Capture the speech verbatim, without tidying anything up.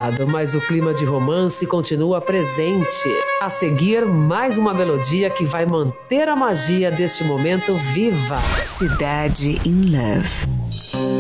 apagado, mas o clima de romance continua presente. A seguir, mais uma melodia que vai manter a magia deste momento viva. Cidade in Love.